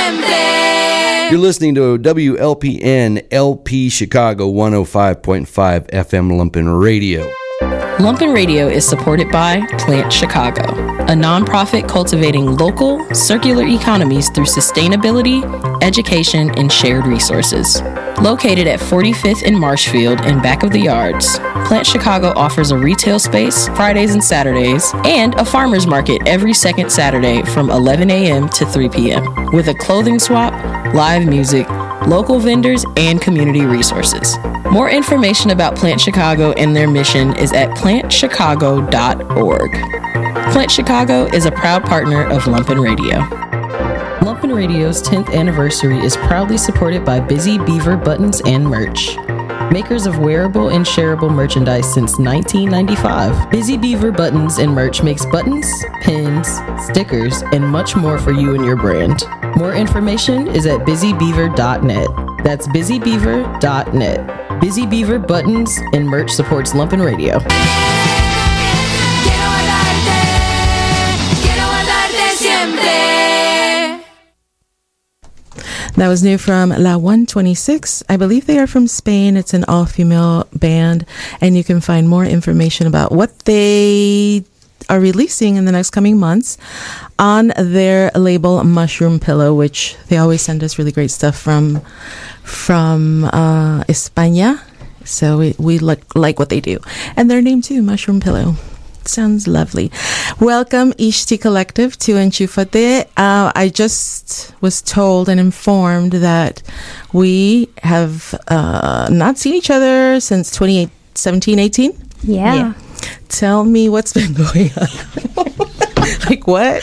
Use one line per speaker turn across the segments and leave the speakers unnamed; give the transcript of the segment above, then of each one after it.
You're listening to WLPN LP Chicago 105.5 FM Lumpen Radio.
Lumpen Radio is supported by Plant Chicago, a nonprofit cultivating local, circular economies through sustainability, education, and shared resources. Located at 45th and Marshfield in back of the yards, Plant Chicago offers a retail space Fridays and Saturdays and a farmer's market every second Saturday from 11 a.m. to 3 p.m. with a clothing swap, live music, local vendors, and community resources. More information about Plant Chicago and their mission is at plantchicago.org. Plant Chicago is a proud partner of Lumpen Radio. Lumpen Radio's 10th anniversary is proudly supported by Busy Beaver Buttons and Merch, makers of wearable and shareable merchandise since 1995. Busy Beaver Buttons and Merch makes buttons, pins, stickers, and much more for you and your brand. More information is at busybeaver.net. That's busybeaver.net. Busy Beaver Buttons and Merch supports Lumpen Radio.
That was new from La 126. I believe they are from Spain. It's an all-female band, and you can find more information about what they are releasing in the next coming months on their label Mushroom Pillow, which they always send us really great stuff from España. So we like what they do. And their name too, Mushroom Pillow. Sounds lovely. Welcome, Ishti Collective, to Enchufate. I just was told and informed that we have not seen each other since 2017-18.
Yeah.
Tell me what's been going on. Like what?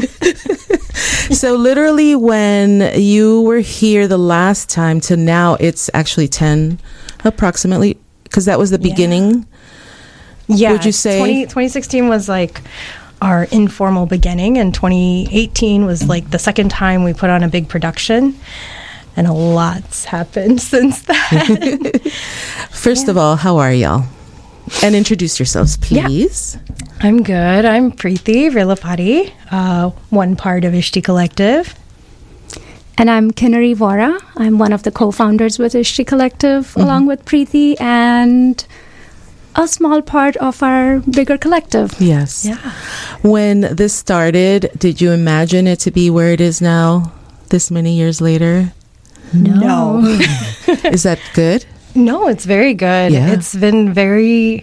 So literally when you were here the last time to now, it's actually 10 approximately, because that was the beginning.
Yeah,
would you say
2016 was like our informal beginning, and 2018 was like the second time we put on a big production, and a lot's happened since then.
First of all, how are y'all? And introduce yourselves, please.
Yeah. I'm good. I'm Preeti Virlapati, one part of Ishti Collective.
And I'm Kinnari Vora. I'm one of the co-founders with Ishti Collective, along with Preeti, and a small part of our bigger collective.
Yes.
Yeah.
When this started, did you imagine it to be where it is now, this many years later?
No.
Is that good?
No, it's very good.
Yeah.
It's been very,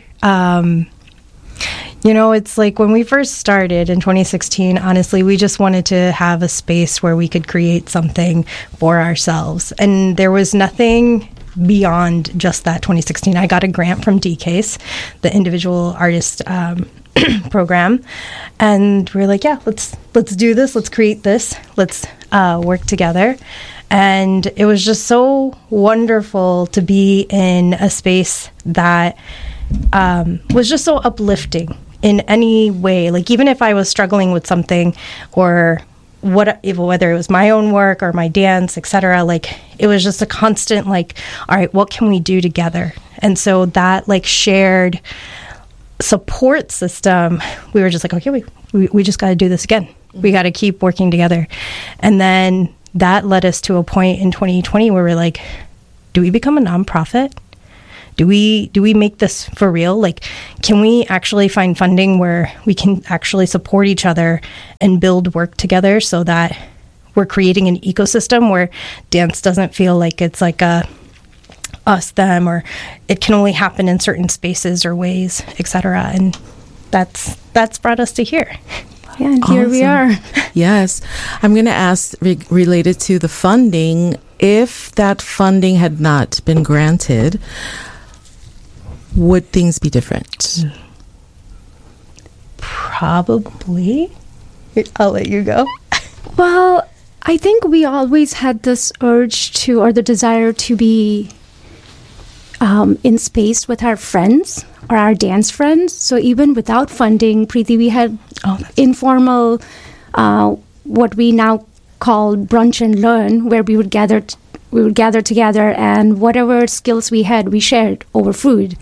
it's like when we first started in 2016, honestly, we just wanted to have a space where we could create something for ourselves. And there was nothing beyond just that 2016. I got a grant from DCASE, the individual artist program, and we were like, yeah, let's do this, let's create this, let's work together. And it was just so wonderful to be in a space that was just so uplifting in any way. Like, even if I was struggling with something, or whether it was my own work or my dance, etc., like, it was just a constant, like, all right, what can we do together? And so that, like, shared support system, we were just like, okay, we just got to do this again. We got to keep working together. And then that led us to a point in 2020 where we're like, do we become a nonprofit? Do we make this for real? Like, can we actually find funding where we can actually support each other and build work together, so that we're creating an ecosystem where dance doesn't feel like it's like a us, them, or it can only happen in certain spaces or ways, etc. And that's brought us to here.
Yeah, and here we are.
Yes. I'm going to ask, related to the funding, if that funding had not been granted, would things be different?
Probably. I'll let you go.
Well, I think we always had this urge to, or the desire to be in space with our friends or our dance friends. So even without funding, Preeti, we had informal, what we now call brunch and learn, where we would gather together, and whatever skills we had, we shared over food.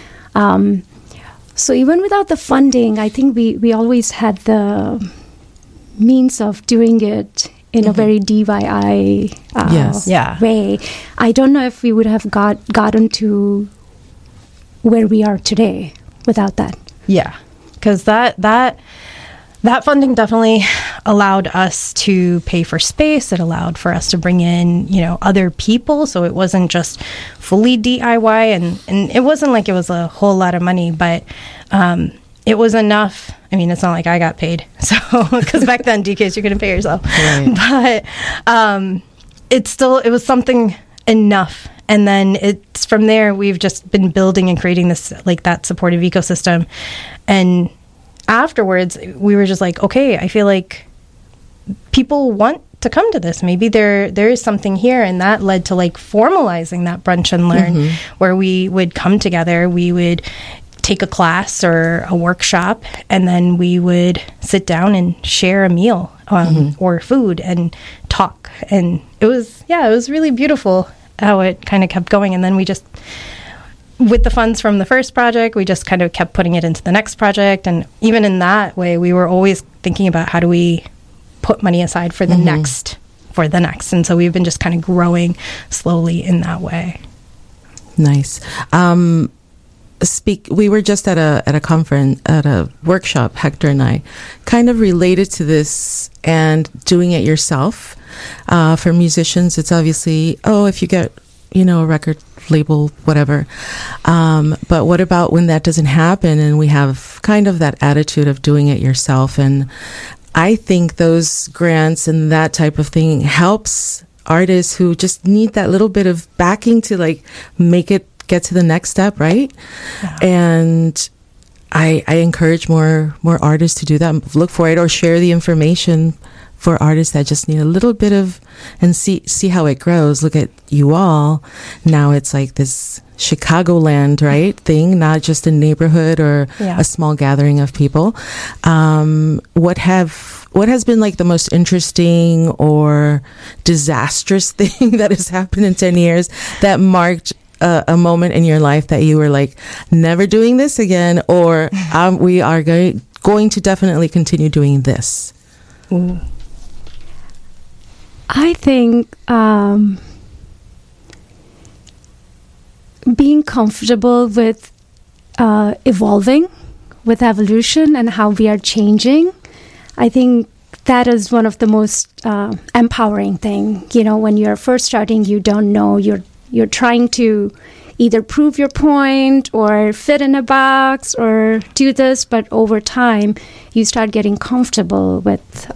So even without the funding, I think we always had the means of doing it in a very DIY way, I don't know if we would have gotten to where we are today without that.
Yeah, because that funding definitely allowed us to pay for space. It allowed for us to bring in, other people. So it wasn't just fully DIY, and it wasn't like it was a whole lot of money, but it was enough. I mean, it's not like I got paid. So, because back then, DKs, you're going to pay yourself. Right. But it was something enough. And then it's from there, we've just been building and creating this, like, that supportive ecosystem. And afterwards, we were just like, okay, I feel like people want to come to this. Maybe there is something here. And that led to, like, formalizing that Brunch and Learn, where we would come together, we would take a class or a workshop, and then we would sit down and share a meal or food and talk. And it was really beautiful how it kind of kept going. And then we just, with the funds from the first project, we just kind of kept putting it into the next project. And even in that way, we were always thinking about how do we put money aside for the next. And so we've been just kind of growing slowly in that way.
Nice. We were just at a conference, at a workshop, Hector and I, kind of related to this and doing it yourself. For musicians, it's obviously, if you get, a record label, whatever. But what about when that doesn't happen and we have kind of that attitude of doing it yourself? And I think those grants and that type of thing helps artists who just need that little bit of backing to, like, make it get to the next step, right? Yeah. And I encourage more artists to do that, look for it, or share the information for artists that just need a little bit of, and see how it grows. Look at you all. Now it's like this Chicagoland, right, thing, not just a neighborhood or a small gathering of people. What has been, like, the most interesting or disastrous thing that has happened in 10 years that marked a moment in your life that you were like, never doing this again, or we are going to definitely continue doing this?
Ooh. I think being comfortable with evolving, with evolution and how we are changing, I think that is one of the most empowering thing. When you're first starting, you don't know, you're trying to either prove your point or fit in a box or do this, but over time you start getting comfortable with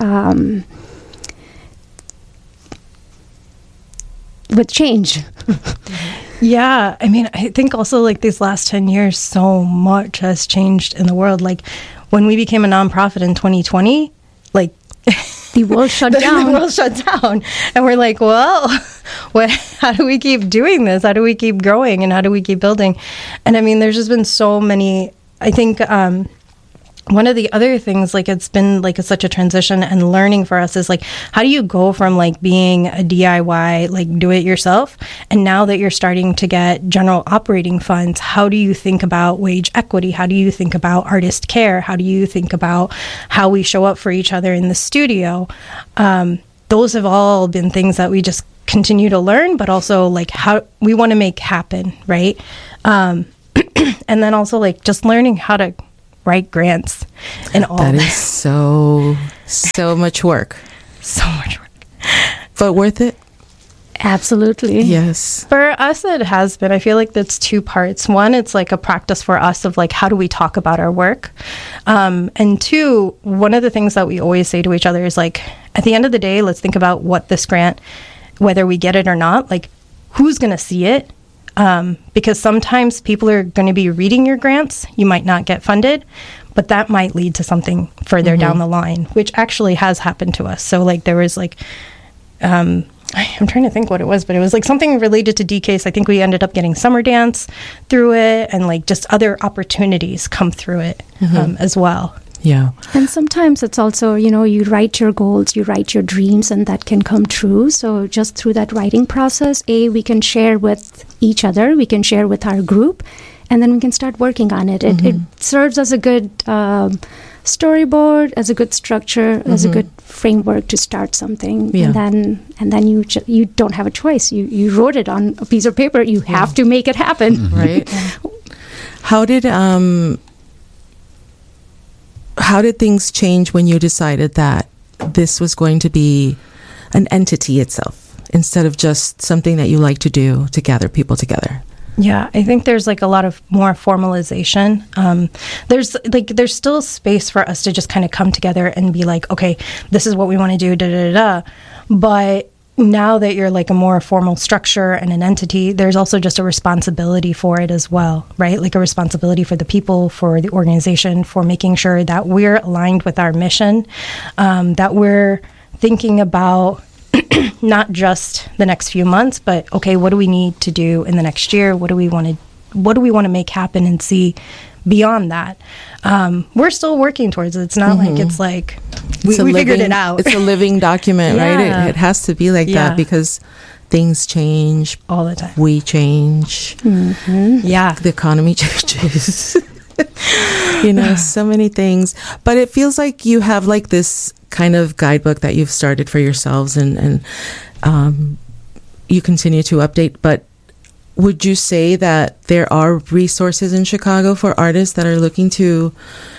change.
Yeah, I mean, I think also, like, these last 10 years, so much has changed in the world. Like, when we became a nonprofit in 2020, like,
the world shut down.
The world shut down. And we're like, well, how do we keep doing this? How do we keep growing? And how do we keep building? And I mean, there's just been so many, I think, one of the other things, like, it's been like such a transition and learning for us is, like, how do you go from, like, being a DIY, like, do it yourself, and now that you're starting to get general operating funds, how do you think about wage equity? How do you think about artist care? How do you think about how we show up for each other in the studio? Those have all been things that we just continue to learn, but also, like, how we want to make happen, right? And then also, like, just learning how to write grants and all that.
That is so much work.
So much work.
But worth it?
Absolutely.
Yes.
For us, it has been. I feel like that's two parts. One, it's like a practice for us of, like, how do we talk about our work? And two, one of the things that we always say to each other is, like, at the end of the day, let's think about what this grant, whether we get it or not, like, who's going to see it? Because sometimes people are going to be reading your grants. You might not get funded, but that might lead to something further down the line, which actually has happened to us. So, like, there was, like, I'm trying to think what it was, but it was, like, something related to DKs. I think we ended up getting summer dance through it, and, like, just other opportunities come through it as well.
Yeah.
And sometimes it's also, you write your goals, you write your dreams, and that can come true. So just through that writing process, we can share with each other, we can share with our group, and then we can start working on it. It serves as a good storyboard, as a good structure, as a good framework to start something.
Yeah.
And then you don't have a choice. You wrote it on a piece of paper. You have to make it happen.
Right. How did things change when you decided that this was going to be an entity itself instead of just something that you like to do to gather people together?
Yeah, I think there's like a lot of more formalization. There's still space for us to just kind of come together and be like, okay, this is what we want to do, da da da. But now that you're like a more formal structure and an entity, there's also just a responsibility for it as well, right? Like a responsibility for the people, for the organization, for making sure that we're aligned with our mission, that we're thinking about not just the next few months, but okay, what do we need to do in the next year? What do we want to make happen and see beyond that? We're still working towards it. It's not like it's like we figured it out.
It's a living document, right? It has to be like that because things change
all the time.
We change.
Yeah,
the economy changes. So many things. But it feels like you have like this kind of guidebook that you've started for yourselves, and you continue to update. But would you say that there are resources in Chicago for artists that are looking to,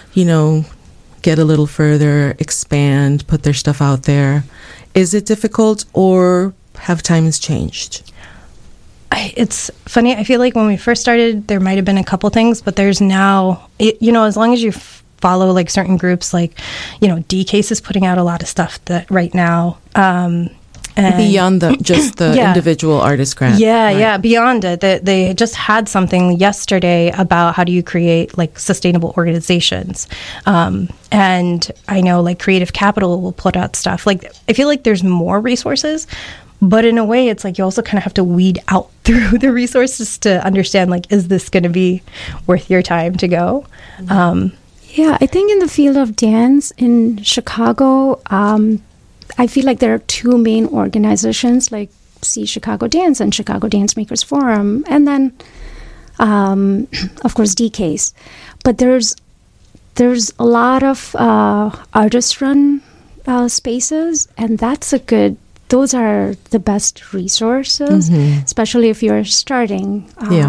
get a little further, expand, put their stuff out there? Is it difficult, or have times changed?
It's funny. I feel like when we first started, there might have been a couple things, but there's now, as long as you follow like certain groups, like, D-Case is putting out a lot of stuff that right now. And
beyond just the individual artist grant.
Yeah, beyond it. They just had something yesterday about how do you create like sustainable organizations. And I know like Creative Capital will put out stuff. Like, I feel like there's more resources, but in a way it's like you also kind of have to weed out through the resources to understand like, is this going to be worth your time to go?
Yeah, I think in the field of dance in Chicago, I feel like there are two main organizations, like Chicago Dance and Chicago Dance Makers Forum, and then, of course, D-Case. But there's a lot of artist-run spaces, and those are the best resources, especially if you're starting.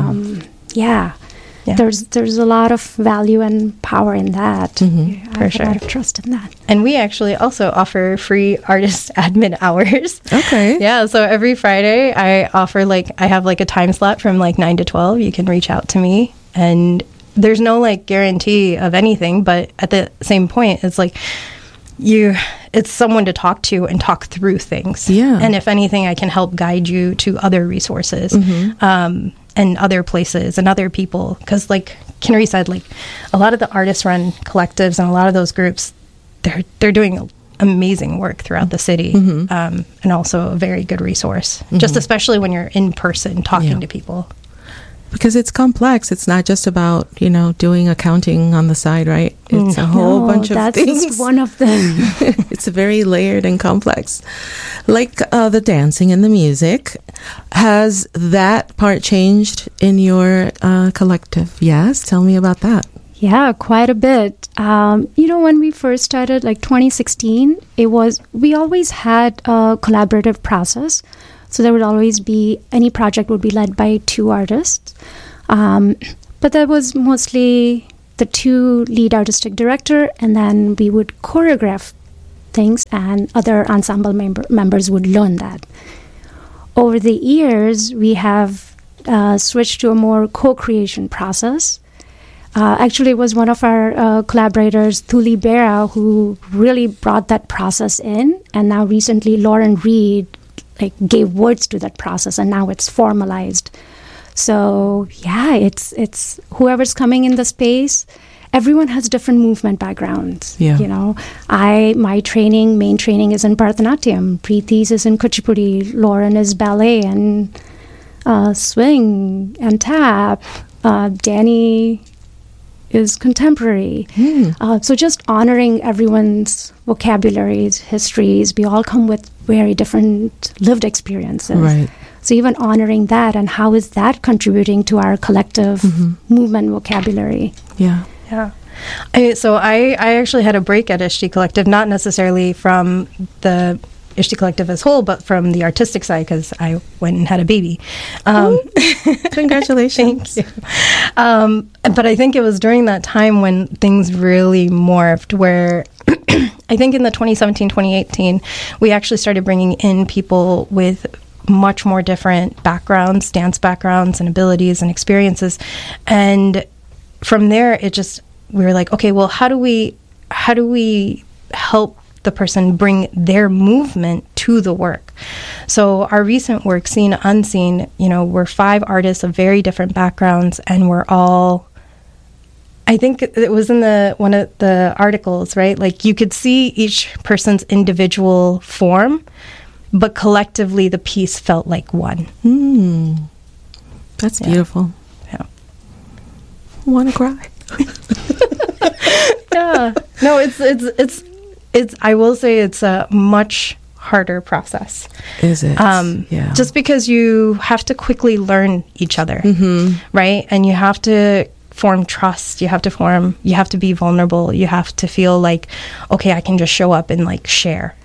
There's a lot of value and power in that. I have a lot of trust in that.
And we actually also offer free artist admin hours.
Okay.
Yeah, so every Friday I offer I have a time slot from 9 to 12. You can reach out to me, and there's no guarantee of anything, but at the same point it's it's someone to talk to and talk through things.
Yeah.
And if anything, I can help guide you to other resources. And other places and other people, because Kinnari said, a lot of the artist-run collectives and a lot of those groups, they're doing amazing work throughout the city, and also a very good resource, just especially when you're in person talking to people. Because
it's complex. It's not just about, doing accounting on the side, right? It's a whole bunch of things.
That's just one of them.
It's very layered and complex. Like the dancing and the music. Has that part changed in your collective? Yes? Tell me about that.
Yeah, quite a bit. When we first started, 2016, we always had a collaborative process. So there would always be, any project would be led by two artists. But that was mostly the two lead artistic director, and then we would choreograph things and other ensemble members would learn that. Over the years, we have switched to a more co-creation process. Actually, it was one of our collaborators, Thuli Bera, who really brought that process in. And now recently, Lauren Reed gave words to that process, and now it's formalized. So it's whoever's coming in the space, everyone has different movement backgrounds. My main training is in Bharatanatyam. Preeti's is in Kuchipudi. Lauren is ballet and swing and tap. Danny is contemporary. So just honoring everyone's vocabularies, histories. We all come with very different lived experiences.
Right.
So even honoring that, and how is that contributing to our collective movement vocabulary?
Yeah.
I actually had a break at Ishti Collective, not necessarily from the Ishti Collective as whole, but from the artistic side, because I went and had a baby.
Congratulations.
Thank you. But I think it was during that time when things really morphed, where I think in the 2017, 2018, we actually started bringing in people with much more different backgrounds, dance backgrounds and abilities and experiences. And from there, we were like, okay, well, how do we help the person bring their movement to the work? So our recent work, Seen Unseen, we're 5 artists of very different backgrounds, and we're all, I think it was in one of the articles, right? Like, you could see each person's individual form, but collectively the piece felt like one.
That's beautiful.
Yeah.
Want to cry.
Yeah. No, it's I will say it's a much harder process.
Is it?
Yeah. Just because you have to quickly learn each other, right? And you have to form trust. You have to be vulnerable. You have to feel like, okay, I can just show up and like share.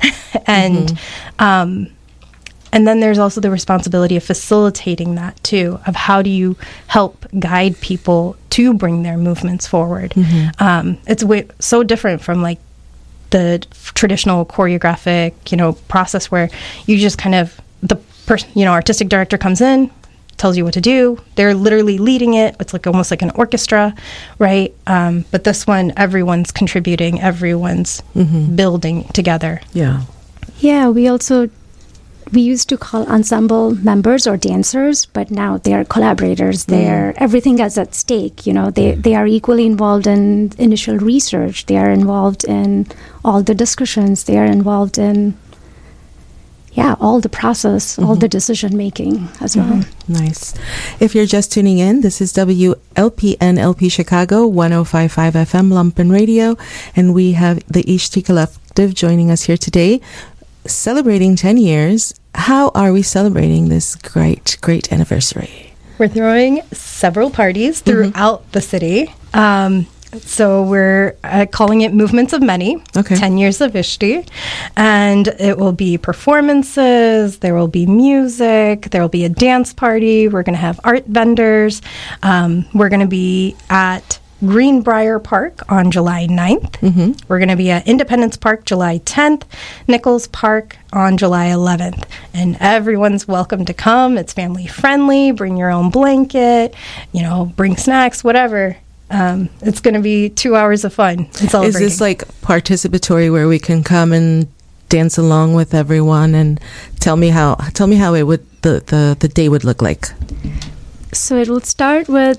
And then there's also the responsibility of facilitating that too, of how do you help guide people to bring their movements forward. It's so different from like the traditional choreographic, process where you just kind of, the person, artistic director comes in, tells you what to do. They're literally leading it. It's like almost like an orchestra, right? But this one, everyone's contributing, everyone's building together.
Yeah.
Yeah, we used to call ensemble members or dancers, but now they are collaborators. Everything is at stake. They are equally involved in initial research. They are involved in all the discussions. They are involved in, all the process, all the decision making as well.
Nice. If you're just tuning in, this is WLPN LP Chicago 105.5 FM Lumpen Radio, and we have the Ishti Collective joining us here today, celebrating 10 years. How are we celebrating this great anniversary?
We're throwing several parties throughout the city. So we're calling it Movements of Many, 10 years of Ishti. And it will be performances, there will be music, there will be a dance party, we're going to have art vendors. We're going to be at Greenbrier Park on July 9th. We're going to be at Independence Park July 10th, Nichols Park on July 11th. And everyone's welcome to come. It's family friendly. Bring your own blanket, bring snacks, whatever. It's going to be 2 hours of fun and celebrating.
Is this like participatory where we can come and dance along with everyone? And tell me how it would the day would look like.
So it will start with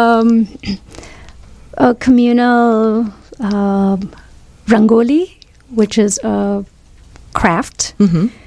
a communal rangoli, which is a craft.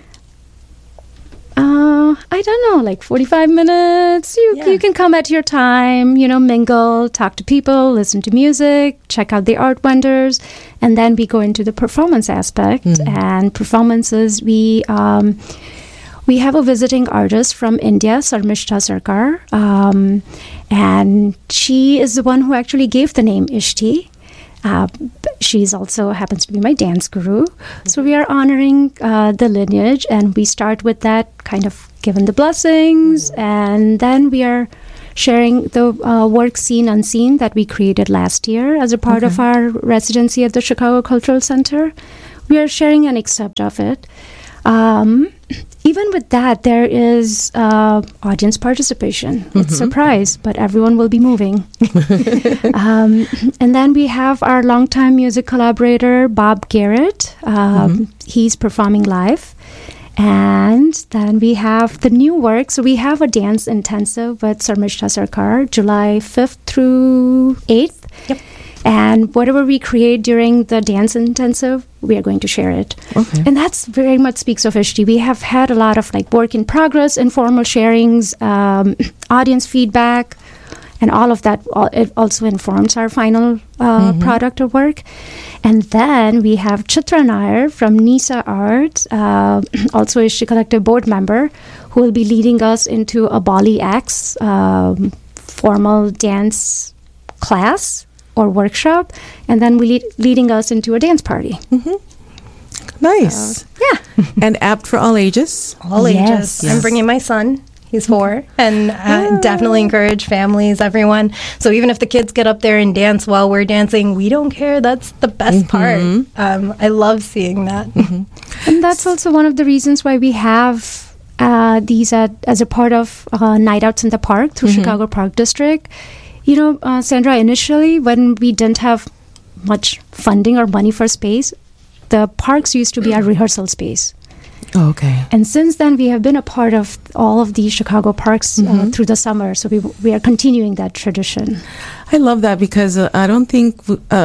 I don't know, like 45 minutes. You can come at your time, mingle, talk to people, listen to music, check out the art vendors, and then we go into the performance aspect. And performances, we have a visiting artist from India, Sarmishta Sarkar, and she is the one who actually gave the name Ishti. She's also happens to be my dance guru. So we are honoring the lineage, and we start with that, kind of given the blessings, and then we are sharing the work Seen Unseen that we created last year as a part of our residency at the Chicago Cultural Center. We are sharing an excerpt of it. Even with that, there is audience participation. It's a surprise, but everyone will be moving. And then we have our longtime music collaborator, Bob Garrett. He's performing live. And then we have the new work. So we have a dance intensive with Sarmishta Sarkar, July 5th through 8th. Yep. And whatever we create during the dance intensive, we are going to share it. And that's very much speaks of Ishti. We have had a lot of like work in progress, informal sharings, audience feedback, and all of that. It also informs our final product of work. And then we have Chitra Nair from Nisa Art, also Ishti Collective board member, who will be leading us into a Bali X formal dance class or workshop, and then leading us into a dance party.
Nice.
Yeah.
And apt for all ages.
All
Yes.
ages. I'm bringing my son. He's 4, and definitely encourage families, everyone. So even if the kids get up there and dance while we're dancing, we don't care. That's the best part. I love seeing that.
And that's also one of the reasons why we have these as a part of Night Outs in the Park through Chicago Park District. You know, Sandra, initially when we didn't have much funding or money for space, the parks used to be our rehearsal space.
Oh, okay.
And since then, we have been a part of all of these Chicago parks through the summer. So we are continuing that tradition.
I love that because I don't think,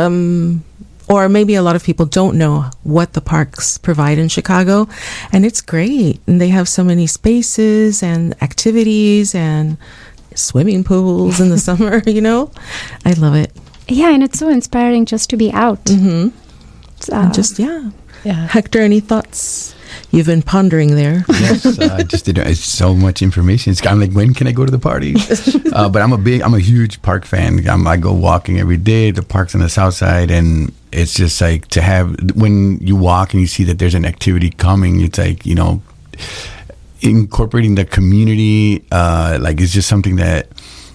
or maybe a lot of people don't know what the parks provide in Chicago. And it's great. And they have so many spaces and activities and swimming pools in the summer, you know? I love it.
Yeah, and it's so inspiring just to be out.
And just, yeah. Hector, any thoughts? You've been pondering there.
Yes, I just did. It's so much information. I'm like, when can I go to the party? But I'm a huge park fan. I go walking every day. The park's on the south side, and it's just like to have, when you walk and you see that there's an activity coming, it's like, you know, incorporating the community, like it's just something that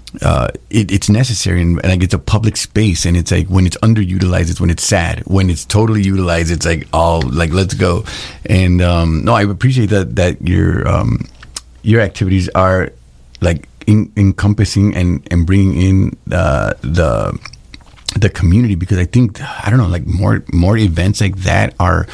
it's necessary, and like it's a public space, and it's like when it's underutilized, it's when it's sad. When it's totally utilized, it's like, oh, like let's go. And no, I appreciate that your activities are like encompassing and bringing in the community, because I think, I don't know, like more events like that are.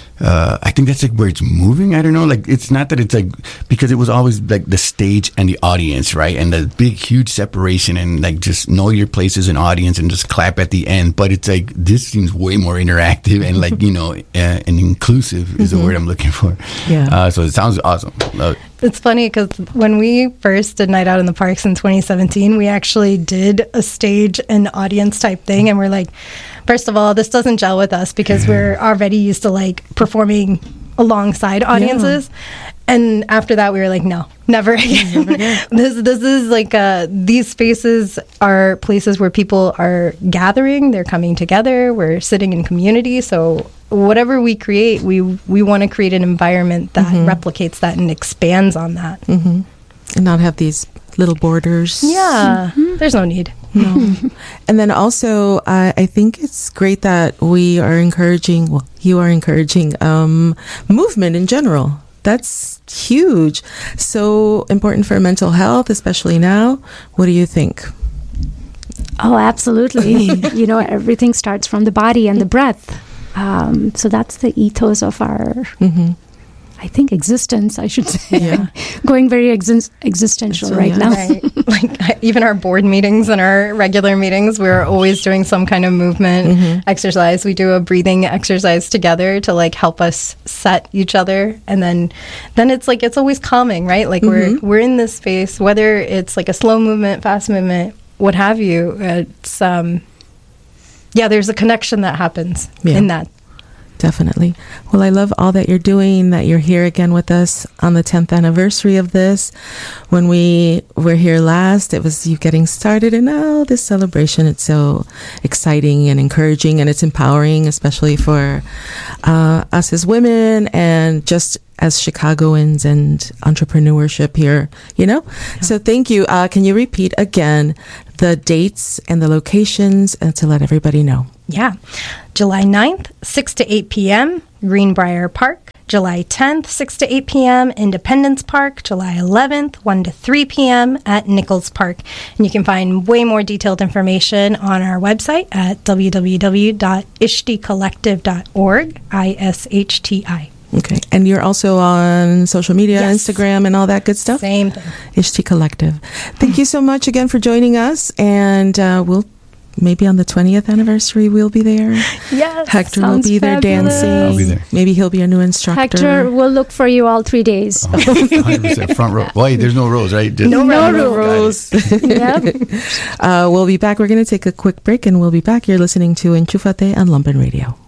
I think that's like where it's moving. I don't know. Like, it's not that it's like, because it was always like the stage and the audience, right? And the big, huge separation, and like just know your place as an audience and just clap at the end. But it's like, this seems way more interactive and like, you know, and inclusive is the word I'm looking for.
Yeah.
So it sounds awesome. Love it.
It's funny because when we first did Night Out in the Parks in 2017, we actually did a stage and audience type thing. And we're like, first of all, this doesn't gel with us because we're already used to like performing alongside audiences. Yeah. And after that, we were like, no, never again. This is like, these spaces are places where people are gathering, they're coming together, we're sitting in community. So whatever we create, we want to create an environment that replicates that and expands on that.
And not have these little borders.
Yeah, there's no need.
No. And then also, I think it's great that we are encouraging, well, you are encouraging movement in general. That's huge. So important for mental health, especially now. What do you think?
Oh, absolutely. You know, everything starts from the body and the breath. So that's the ethos of our, I think, existence, I should say. Yeah. Going very existential right now.
Right. Like even our board meetings and our regular meetings, we're always doing some kind of movement exercise. We do a breathing exercise together to like help us set each other. And then it's like, it's always calming, right? Like we're in this space, whether it's like a slow movement, fast movement, what have you. It's, there's a connection that happens in that.
Definitely. Well, I love all that you're doing, that you're here again with us on the 10th anniversary of this. When we were here last, it was you getting started, and now this celebration, it's so exciting and encouraging, and it's empowering, especially for us as women and just as Chicagoans and entrepreneurship here, you know? Yeah. So thank you. Can you repeat again the dates and the locations and to let everybody know?
Yeah. July 9th, 6 to 8 p.m., Greenbrier Park. July 10th, 6 to 8 p.m., Independence Park. July 11th, 1 to 3 p.m. at Nichols Park. And you can find way more detailed information on our website at www.ishticollective.org, ISHTI.
Okay. And you're also on social media, yes. Instagram, and all that good stuff?
Same thing.
Ishti Collective. Thank you so much again for joining us. And we'll maybe on the 20th anniversary, we'll be there.
Yes.
Hector will be there dancing.
I'll be there.
Maybe he'll be a new instructor.
Hector will look for you all 3 days.
100% front row. Wait, there's no rules, right? Just
no rules. Yep. We'll be back. We're going to take a quick break, and we'll be back. You're listening to Enchufate on Lumpen Radio.